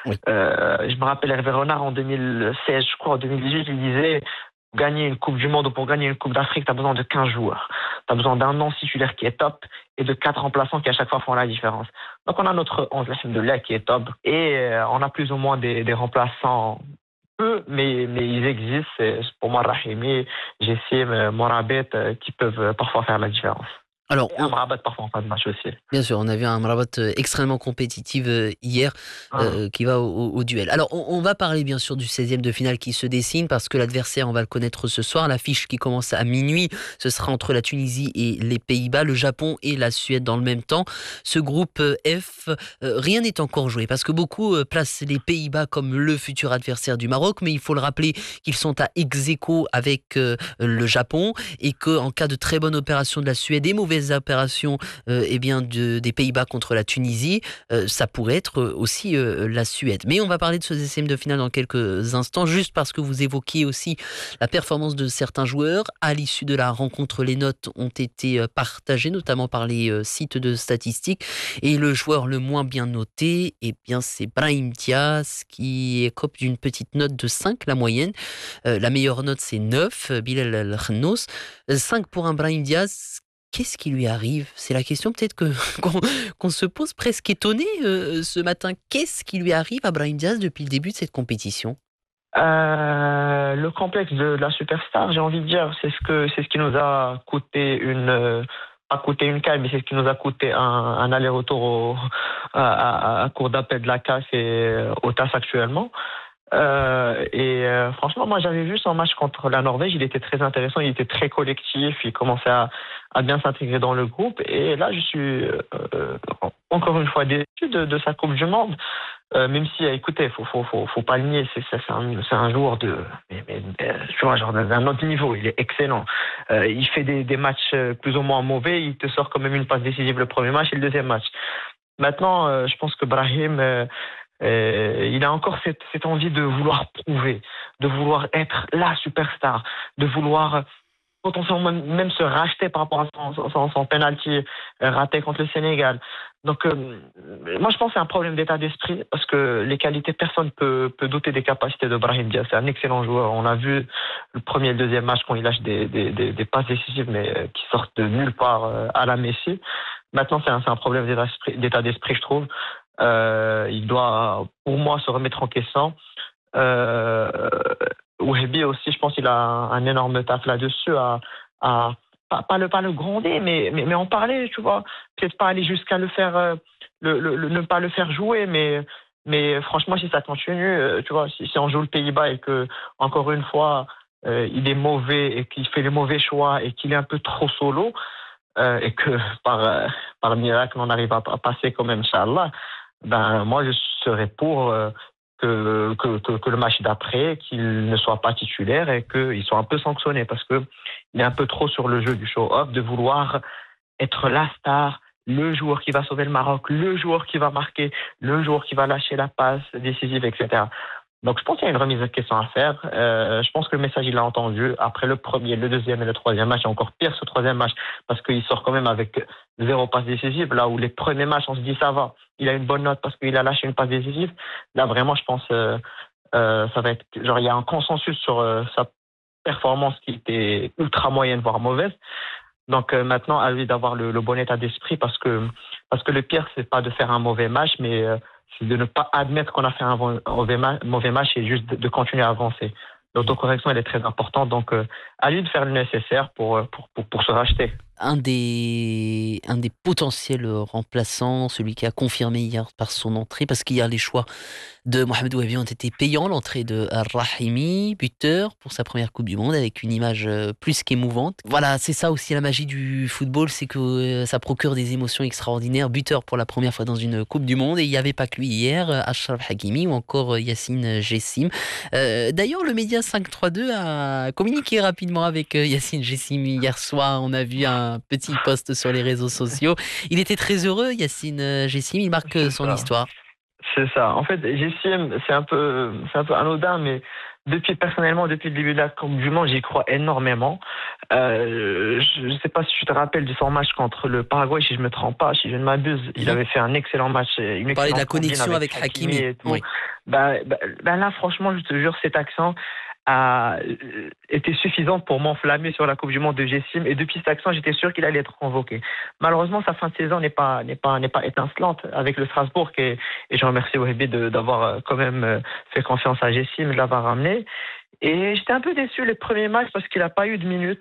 Oui. Je me rappelle Hervé Renard en 2016, je crois, en 2018, il disait pour gagner une Coupe du Monde ou pour gagner une Coupe d'Afrique, tu as besoin de 15 joueurs. Tu as besoin d'un non titulaire qui est top et de 4 remplaçants qui à chaque fois font la différence. Donc on a notre 11 alhamdoulilah, qui est top et on a plus ou moins des remplaçants peu, mais ils existent. C'est pour moi Rahimi, Jessim, Morabet qui peuvent parfois faire la différence. Alors, Et Amrabat parfois en fin de match aussi. bien sûr, on a vu un Rabat extrêmement compétitif hier Ah. qui va au duel. Alors, on va parler bien sûr du 16e de finale qui se dessine parce que l'adversaire, on va le connaître ce soir. L'affiche qui commence à minuit, ce sera entre la Tunisie et les Pays-Bas, le Japon et la Suède dans le même temps. Ce groupe F, rien n'est encore joué parce que beaucoup placent les Pays-Bas comme le futur adversaire du Maroc, mais il faut le rappeler qu'ils sont à ex-aequo avec le Japon et qu'en cas de très bonne opération de la Suède et mauvaise opération eh bien des Pays-Bas contre la Tunisie, ça pourrait être aussi la Suède. Mais on va parler de ce 16e de finale dans quelques instants, juste parce que vous évoquiez aussi la performance de certains joueurs. À l'issue de la rencontre, les notes ont été partagées, notamment par les sites de statistiques. Et le joueur le moins bien noté, eh bien, c'est Brahim Diaz, qui écope d'une petite note de 5, la moyenne. La meilleure note, c'est 9, Bilal El-Khennos. 5 pour un Brahim Diaz. Qu'est-ce qui lui arrive? C'est la question peut-être qu'on se pose presque étonné ce matin. Qu'est-ce qui lui arrive à Brahim Diaz depuis le début de cette compétition? Le complexe de la superstar, j'ai envie de dire, c'est ce qui nous a coûté pas coûté une CAN, mais c'est ce qui nous a coûté un aller-retour à cour d'appel de la CAF et au TAS actuellement. Franchement, moi j'avais vu son match contre la Norvège, il était très intéressant, il était très collectif, il commençait à bien s'intégrer dans le groupe. Et là, je suis encore une fois déçu de sa Coupe du Monde. Même si, écoutez, faut pas le nier, c'est un joueur tu vois, genre d'un autre niveau, il est excellent. Il fait des matchs plus ou moins mauvais, il te sort quand même une passe décisive le premier match et le deuxième match. Maintenant, je pense que Brahim, il a encore cette envie de vouloir prouver, de vouloir être la superstar, de vouloir potentiellement même se racheter par rapport à son penalty raté contre le Sénégal. Donc, moi, je pense que c'est un problème d'état d'esprit parce que les qualités, personne peut douter des capacités de Brahim Diaz. C'est un excellent joueur. On a vu le premier et le deuxième match quand il lâche des passes décisives, mais qui sortent de nulle part à la Messi. Maintenant, c'est un problème d'état d'esprit, je trouve. Il doit, pour moi, se remettre en question. Euh, Wahbi aussi, je pense qu'il a un énorme taf là-dessus à pas le gronder, mais en parler, tu vois. Peut-être pas aller jusqu'à le faire, ne pas le faire jouer, mais franchement, si ça continue, tu vois, si on joue le Pays-Bas et que, encore une fois, il est mauvais et qu'il fait les mauvais choix et qu'il est un peu trop solo, et que par miracle, on arrive à passer quand même, Inch'Allah, ben, moi, je serais pour que le match d'après, qu'il ne soit pas titulaire et qu'il soit un peu sanctionné parce que il est un peu trop sur le jeu du show-off, de vouloir être la star, le joueur qui va sauver le Maroc, le joueur qui va marquer, le joueur qui va lâcher la passe décisive, etc. Donc, je pense qu'il y a une remise en question à faire. Je pense que le message, il l'a entendu. Après le premier, le deuxième et le troisième match, et encore pire ce troisième match, parce qu'il sort quand même avec 0 passe décisive, là où les premiers matchs, on se dit ça va. Il a une bonne note parce qu'il a lâché une passe décisive. Là, vraiment, je pense ça va être... Genre, il y a un consensus sur sa performance qui était ultra moyenne, voire mauvaise. Donc maintenant, à lui d'avoir le bon état d'esprit parce que le pire, c'est pas de faire un mauvais match, mais c'est de ne pas admettre qu'on a fait un mauvais match et juste de continuer à avancer. L'autocorrection, elle est très importante, donc à lui de faire le nécessaire pour se racheter. Un des potentiels remplaçants, celui qui a confirmé hier par son entrée, parce qu'hier les choix de Mohamed Ouabi ont été payants. L'entrée de Rahimi, buteur pour sa première Coupe du Monde, avec une image plus qu'émouvante. Voilà, c'est ça aussi la magie du football, c'est que ça procure des émotions extraordinaires. Buteur pour la première fois dans une Coupe du Monde, et il n'y avait pas que lui hier, Achraf Hakimi ou encore Yacine Jessim. D'ailleurs, le média 532 a communiqué rapidement avec Yacine Jessim hier soir. On a vu un petit post sur les réseaux sociaux. Il était très heureux, Yacine Jessim, il marque son C'est ça. histoire. C'est ça. En fait, Jessim, c'est un peu anodin, mais personnellement, depuis le début de la Coupe du Monde, j'y crois énormément. Je ne sais pas si tu te rappelles de son match contre le Paraguay, si je me trompe pas, si je ne m'abuse, il Mhm. avait fait un excellent match, une On parlait de la excellente combine connexion avec avec Hakimi Hakimi. et tout. Oui. Là, franchement, je te jure, cet accent a été suffisant pour m'enflammer sur la Coupe du Monde de Jessim. Et depuis cet accent, j'étais sûr qu'il allait être convoqué. Malheureusement, sa fin de saison n'est pas étincelante avec le Strasbourg et je remercie Wahbi d'avoir quand même fait confiance à Jessim, de l'avoir ramené. Et j'étais un peu déçu les premiers matchs parce qu'il n'a pas eu de minutes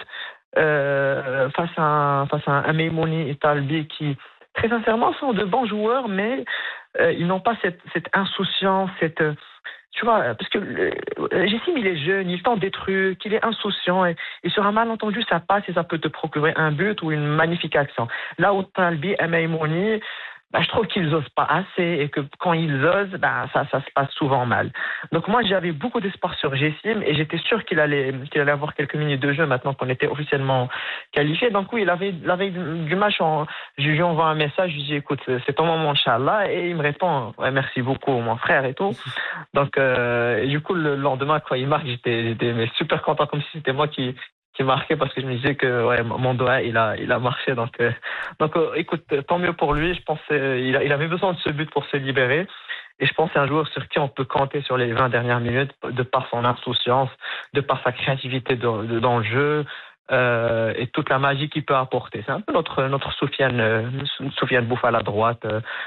face à un Meimouni et Talbi qui, très sincèrement, sont de bons joueurs, mais ils n'ont pas cette insouciance, tu vois, parce que Jessim, il est jeune, il tente des trucs, il est insouciant, et sur un malentendu, ça passe et ça peut te procurer un but ou une magnifique action. Là où Talbi et Meimouni, je trouve qu'ils osent pas assez et que quand ils osent, ça se passe souvent mal. Donc moi, j'avais beaucoup d'espoir sur Jessim et j'étais sûr qu'il allait avoir quelques minutes de jeu maintenant qu'on était officiellement qualifié. Donc oui, la veille du match, je lui envoie un message, je lui dis écoute, c'est ton moment, Inch'Allah, et il me répond ouais, merci beaucoup, mon frère et tout. Donc et du coup, le lendemain, quand il marque, j'étais mais super content comme si c'était moi qui marquait parce que je me disais que ouais, mon doigt il a marché écoute, tant mieux pour lui. Je pense il avait besoin de ce but pour se libérer et je pense que c'est un joueur sur qui on peut compter sur les 20 dernières minutes de par son insouciance, de par sa créativité dans le jeu et toute la magie qu'il peut apporter. C'est un peu notre Soufiane Boufal à droite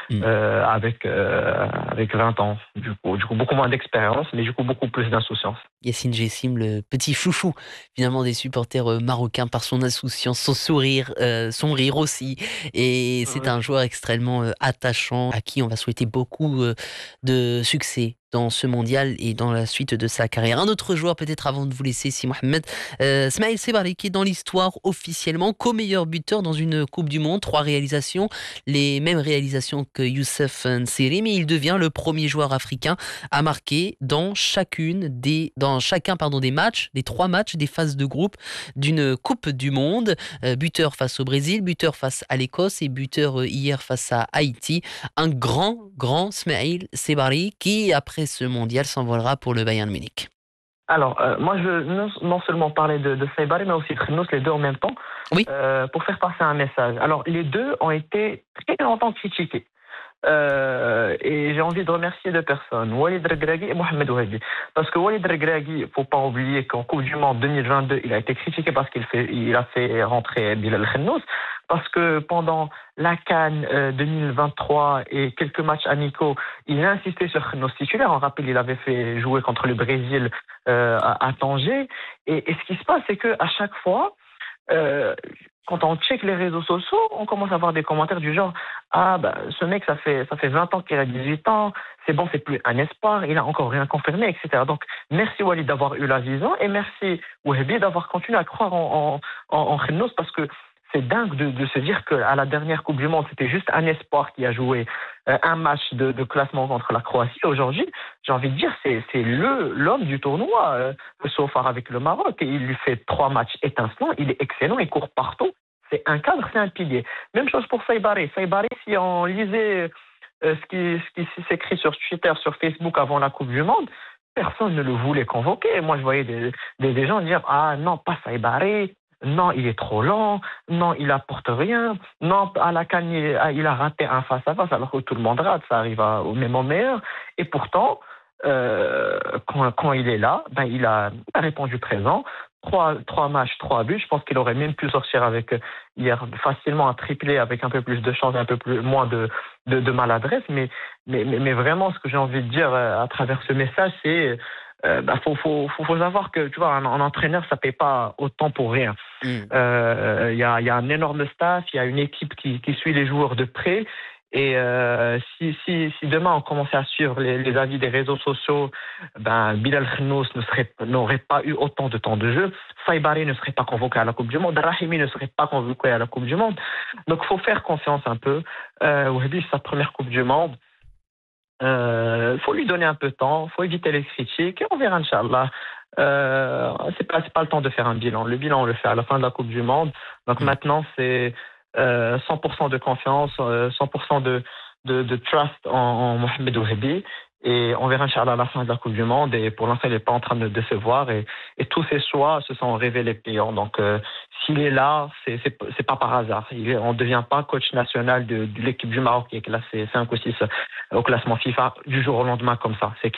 avec 20 ans du coup beaucoup moins d'expérience mais du coup beaucoup plus d'insouciance. Yacine Jessim, le petit chouchou finalement des supporters marocains par son insouciance, son sourire, son rire aussi. Et c'est Ouais. un joueur extrêmement attachant à qui on va souhaiter beaucoup de succès dans ce mondial et dans la suite de sa carrière. Un autre joueur peut-être avant de vous laisser, si Mohamed, Smaïl Sebari qui est dans l'histoire officiellement co-meilleur buteur dans une Coupe du Monde, 3 réalisations, les mêmes réalisations que Youssef N'Siri, mais il devient le premier joueur africain a marqué dans chacun des matchs, des 3 matchs des phases de groupe d'une Coupe du Monde. Buteur face au Brésil, buteur face à l'Écosse et buteur hier face à Haïti. Un grand Smaïl Sebari qui, après ce mondial, s'envolera pour le Bayern Munich. Alors, moi, je veux non seulement parler de Saibari, mais aussi de Khnos, les deux en même temps, Oui, pour faire passer un message. Alors, les deux ont été très longtemps critiqués. Et j'ai envie de remercier deux personnes, Walid Regragui et Mohamed Ouabi. Parce que Walid Regragui, faut pas oublier qu'en Coupe du Monde 2022, il a été critiqué parce il a fait rentrer Bilal Khenous. Parce que pendant la CAN 2023 et quelques matchs amicaux, il a insisté sur Khenous titulaire. On rappelle, il avait fait jouer contre le Brésil à Tanger. Et ce qui se passe, c'est que à chaque fois, euh, quand on check les réseaux sociaux, on commence à avoir des commentaires du genre ah bah ce mec ça fait 20 ans qu'il a 18 ans, c'est bon, c'est plus un espoir, il a encore rien confirmé, etc. Donc merci Walid d'avoir eu la vision et merci Wahbi d'avoir continué à croire en Khennos parce que c'est dingue de se dire qu'à la dernière Coupe du Monde, c'était juste un espoir qui a joué un match de classement contre la Croatie. Aujourd'hui, j'ai envie de dire, c'est l'homme du tournoi, sauf avec le Maroc. Et il lui fait 3 matchs étincelants, il est excellent, il court partout. C'est un cadre, c'est un pilier. Même chose pour Saibari. Saibari, si on lisait ce qui s'écrit sur Twitter, sur Facebook avant la Coupe du Monde, personne ne le voulait convoquer. Moi, je voyais des gens dire ah non, pas Saibari. Non, il est trop lent. Non, il apporte rien. Non, à la CAN, il a raté un face-à-face alors que tout le monde rate. Ça arrive au même au meilleur. Et pourtant, quand il est là, il a répondu présent. Trois matchs, 3 buts. Je pense qu'il aurait même pu sortir avec hier facilement un triplé avec un peu plus de chance, un peu plus moins de maladresse. Mais vraiment, ce que j'ai envie de dire à travers ce message, c'est faut savoir que tu vois un entraîneur ça paye pas autant pour rien. mm. Il y a un énorme staff, il y a une équipe qui suit les joueurs de près. Et si demain on commençait à suivre les avis des réseaux sociaux, Bilal Khenous n'aurait pas eu autant de temps de jeu. Saibari ne serait pas convoqué à la Coupe du Monde. Rahimi ne serait pas convoqué à la Coupe du Monde. Donc faut faire confiance un peu. Wahbi, c'est sa première Coupe du Monde. Faut lui donner un peu de temps, faut éviter les critiques et on verra, Inch'Allah. C'est pas le temps de faire un bilan. Le bilan, on le fait à la fin de la Coupe du Monde. Donc maintenant, c'est 100% de confiance, 100% de trust en Mohamed Ouhebi. Et on verra, Inch'Allah, à la fin de la Coupe du Monde. Et pour l'instant, il n'est pas en train de décevoir. Et tous ses choix se sont révélés payants. Donc, s'il est là, c'est pas par hasard. On ne devient pas coach national de l'équipe du Maroc qui est classé 5 ou 6 au classement FIFA du jour au lendemain comme ça. C'est